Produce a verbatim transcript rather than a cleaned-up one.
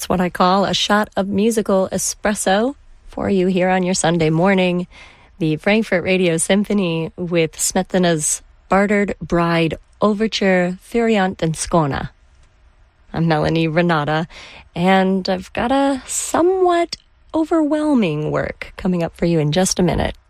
That's what I call a shot of musical espresso for you here on your Sunday morning. The Frankfurt Radio Symphony with Smetana's Bartered Bride Overture Furiant and Skona. I'm Melanie Renata, and I've got a somewhat overwhelming work coming up for you in just a minute.